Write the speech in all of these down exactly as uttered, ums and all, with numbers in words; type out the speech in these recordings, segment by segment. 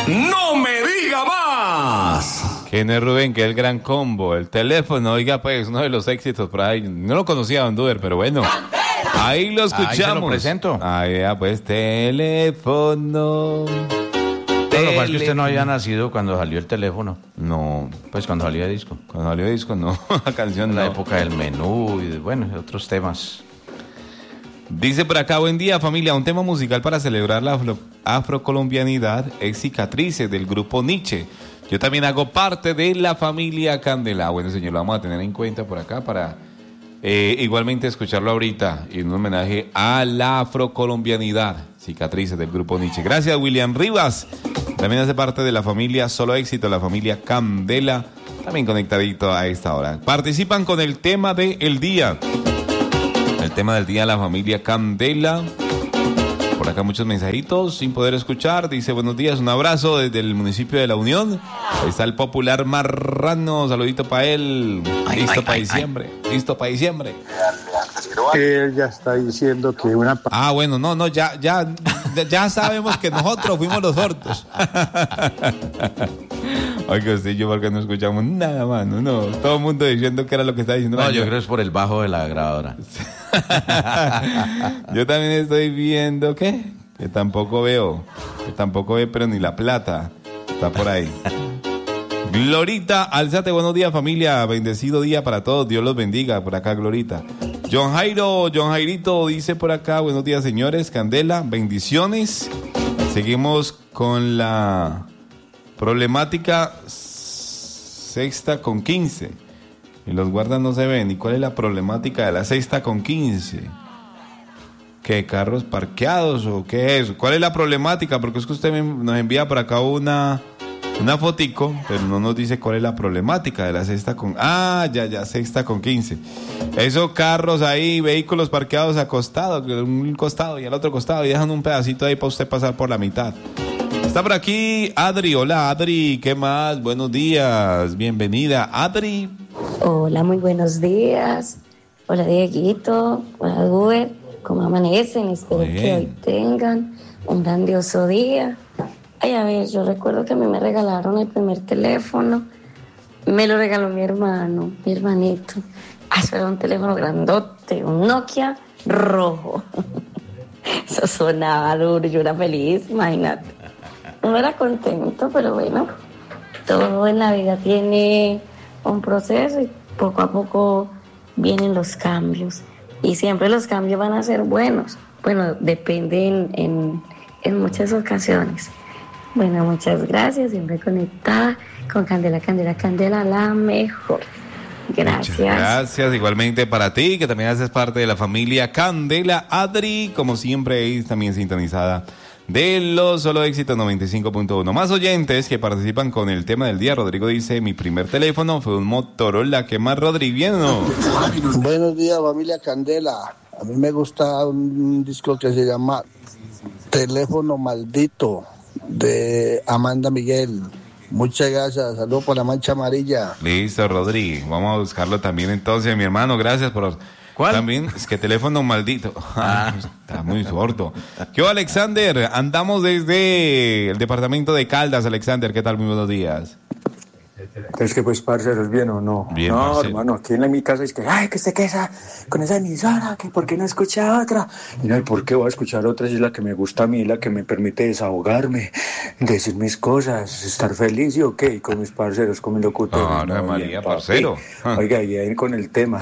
¡No me diga más! Que no es Rubén, que es el gran combo, el teléfono, oiga pues, uno de los éxitos por ahí, no lo conocía Don Duber, pero bueno, ahí lo escuchamos. Ahí se lo presento. Ahí ya pues, teléfono. Todo lo cual que usted no había nacido cuando salió el teléfono. No, Pues cuando salió el disco. cuando salió el disco no, la canción En la no. época del menú y de, bueno, de otros temas. Dice por acá, buen día familia, un tema musical para celebrar la afro- afrocolombianidad es Cicatrices del grupo Nietzsche. Yo también hago parte de la familia Candela. Bueno señor, lo vamos a tener en cuenta por acá para eh, igualmente escucharlo ahorita y en un homenaje a la afrocolombianidad. Cicatrices del grupo Nietzsche. Gracias William Rivas. También hace parte de la familia Solo Éxito, la familia Candela. También conectadito a esta hora. Participan con el tema del día. El tema del día, la familia Candela. Por acá muchos mensajitos sin poder escuchar. Dice, buenos días, un abrazo desde el municipio de La Unión. Ahí está el popular Marrano. Saludito para él. Ay, Listo ay, para ay, diciembre. Listo para diciembre. Él ya está diciendo que una... Ah, bueno, no, no, ya, ya, ya sabemos que nosotros fuimos los sordos. Oiga, usted y yo porque no escuchamos nada, mano, no. Todo el mundo diciendo que era lo que estaba diciendo. No, la yo niña. creo que es por el bajo de la grabadora. Yo también estoy viendo, ¿qué? Que tampoco veo, que tampoco veo, pero ni la plata está por ahí. Glorita, alzate, buenos días familia, bendecido día para todos, Dios los bendiga, por acá Glorita. John Jairo, John Jairito dice por acá, buenos días señores, Candela, bendiciones. Seguimos con la problemática sexta con quince. Y los guardas no se ven. ¿Y cuál es la problemática de la sexta con quince? ¿Qué? ¿Carros parqueados o qué es? ¿Cuál es la problemática? Porque es que usted me- nos envía por acá una, una fotico, pero no nos dice cuál es la problemática de la sexta con... Ah, ya, ya, sexta con quince. Esos carros ahí, vehículos parqueados acostados, un costado y al otro costado, y dejan un pedacito ahí para usted pasar por la mitad. Está por aquí Adri. Hola Adri, ¿qué más? Buenos días, bienvenida Adri. Hola, muy buenos días. Hola, Dieguito. Hola, Duber. ¿Cómo amanecen? Espero Muy bien. que hoy tengan un grandioso día. Ay, a ver, yo recuerdo que a mí me regalaron el primer teléfono. Me lo regaló mi hermano, mi hermanito. Ah, eso era un teléfono grandote, un Nokia rojo. Eso sonaba duro, yo era feliz, imagínate. No era contento, pero bueno, todo en la vida tiene un proceso y poco a poco vienen los cambios. Y siempre los cambios van a ser buenos. Bueno, depende en, en, en muchas ocasiones. Bueno, muchas gracias. Siempre conectada con Candela, Candela, Candela, la mejor. Gracias. Muchas gracias, igualmente para ti, que también haces parte de la familia Candela. Adri, como siempre, es también sintonizada de los Solo Éxito noventa y cinco punto uno. Más oyentes que participan con el tema del día. Rodrigo dice, mi primer teléfono fue un Motorola. ¿Qué más, Rodriviano? Buenos días, familia Candela. A mí me gusta un disco que se llama Teléfono Maldito, de Amanda Miguel. Muchas gracias. Saludos por la mancha amarilla. Listo, Rodri. Vamos a buscarlo también entonces, mi hermano. Gracias por... ¿Cuál? También, es que teléfono maldito. Ah, está muy sordo. ¿Qué hubo, Alexander? Andamos desde el departamento de Caldas, Alexander. ¿Qué tal? Muy buenos días. Es que pues, parceros, ¿bien o no? Bien, no, parcero. hermano, aquí en la- mi casa es que, ay, que se queda con esa emisora, que por qué no escucha otra. Y no, ¿y por qué voy a escuchar otra si es la que me gusta a mí, la que me permite desahogarme, decir mis cosas, estar feliz y ok, con mis parceros, con mi locutor. Ah, no, María, papi. parcero. Oiga, y ahí con el tema.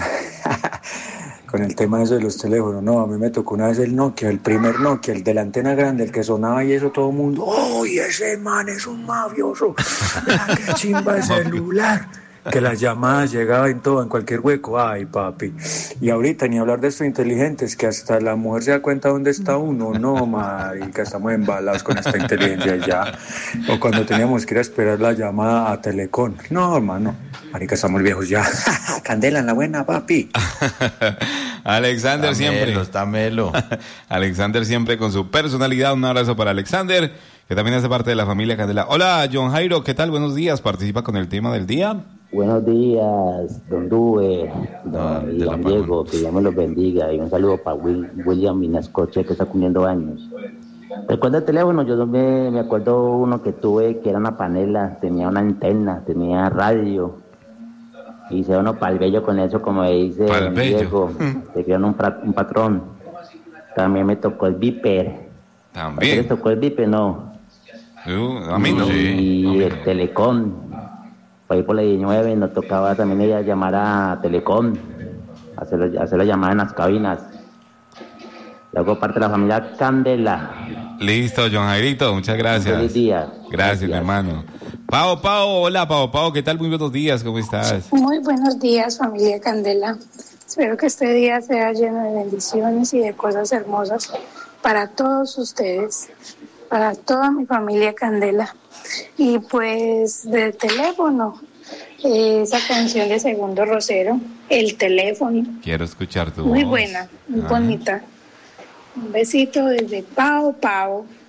Con el tema eso de los teléfonos, no, a mí me tocó una vez el Nokia, el primer Nokia, el de la antena grande, el que sonaba y eso todo el mundo, ¡uy, ese man es un mafioso! ¡Ah, qué chimba el celular! Que las llamadas llegaban en todo, en cualquier hueco, ¡ay, papi! Y ahorita, ni hablar de estos inteligentes, que hasta la mujer se da cuenta dónde está uno, no, marica, estamos embalados con esta inteligencia ya. O cuando teníamos que ir a esperar la llamada a Telecom, no, hermano, marica, estamos viejos ya. Candela en la buena, papi. Alexander Está siempre. melo, está melo. Alexander siempre con su personalidad. Un abrazo para Alexander, que también hace parte de la familia Candela. Hola, John Jairo, ¿qué tal? Buenos días. ¿Participa con el tema del día? Buenos días, don Due, Ah, don, de y la don Palma. Diego, que Dios me los bendiga. Y un saludo para Will- William Minascoche, que está cumpliendo años. Recuerdo el teléfono, yo me, me acuerdo uno que tuve que era una panela, tenía una antena, tenía radio. Hice uno palbello con eso, como dice el viejo. Te crearon un, pra, un patrón. También me tocó el Viper. También. ¿A te tocó el Viper? No. Uh, a mí no. Y sí. el Telecom. Por ahí por la diecinueve nos tocaba también ella llamar a Telecom. Hacer, hacer la llamada en las cabinas. Luego parte de la familia Candela. Listo, John Jairito, muchas gracias. Feliz día. Gracias, Gracias. mi hermano. Pao, Pao, hola, Pao, Pao, ¿qué tal? Muy buenos días, ¿cómo estás? Muy buenos días, familia Candela. Espero que este día sea lleno de bendiciones y de cosas hermosas para todos ustedes, para toda mi familia Candela. Y pues de teléfono, eh, esa canción de Segundo Rosero, El Teléfono. Quiero escuchar tu Muy voz. buena, muy Ah. bonita. Un besito desde Pao Pao.